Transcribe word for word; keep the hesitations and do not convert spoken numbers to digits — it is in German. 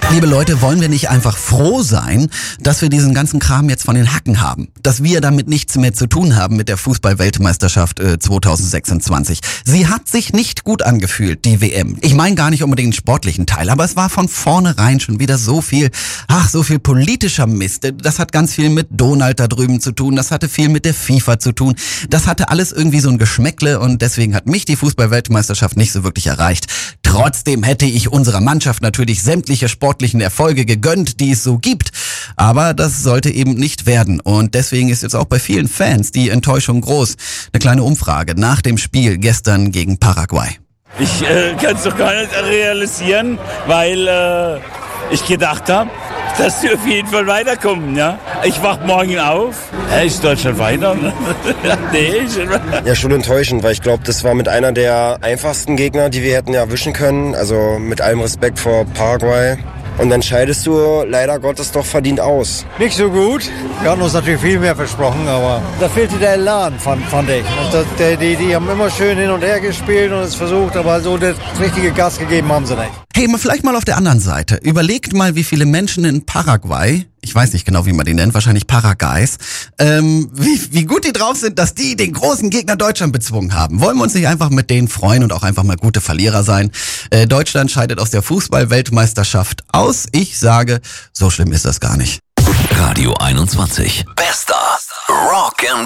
Liebe Leute, wollen wir nicht einfach froh sein, dass wir diesen ganzen Kram jetzt von den Hacken haben? Dass wir damit nichts mehr zu tun haben mit der Fußball-Weltmeisterschaft äh, zwanzig sechsundzwanzig. Sie hat sich nicht gut angefühlt, die W M. Ich meine gar nicht unbedingt den sportlichen Teil, aber es war von vornherein schon wieder so viel, ach, so viel politischer Mist. Das hat ganz viel mit Donald da drüben zu tun, das hatte viel mit der FIFA zu tun. Das hatte alles irgendwie so ein Geschmäckle und deswegen hat mich die Fußball-Weltmeisterschaft nicht so wirklich erreicht. Trotzdem hätte ich unserer Mannschaft natürlich sämtliche sportlichen Erfolge gegönnt, die es so gibt. Aber das sollte eben nicht werden. Und deswegen ist jetzt auch bei vielen Fans die Enttäuschung groß. Eine kleine Umfrage nach dem Spiel gestern gegen Paraguay. Ich äh, kann es doch gar nicht realisieren, weil äh, ich gedacht habe, dass wir auf jeden Fall weiterkommen. Ja? Ich wach morgen auf. Äh, ist Deutschland weiter? Nee, schon ja, schon enttäuschend, weil ich glaube, das war mit einer der einfachsten Gegner, die wir hätten erwischen können. Also mit allem Respekt vor Paraguay. Und dann scheidest du leider Gottes doch verdient aus. Nicht so gut. Wir hatten uns natürlich viel mehr versprochen, aber da fehlte der Elan, fand, fand ich. Und das, der, die, die haben immer schön hin und her gespielt und es versucht, aber so das richtige Gas gegeben haben sie nicht. Hey, mal vielleicht mal auf der anderen Seite. Überlegt mal, wie viele Menschen in Paraguay, ich weiß nicht genau, wie man die nennt, wahrscheinlich Paraguays, ähm, wie, wie gut die drauf sind, dass die den großen Gegner Deutschland bezwungen haben. Wollen wir uns nicht einfach mit denen freuen und auch einfach mal gute Verlierer sein? Äh, Deutschland scheidet aus der Fußball-Weltmeisterschaft aus. Ich sage, so schlimm ist das gar nicht. Radio einundzwanzig. Bester Rock and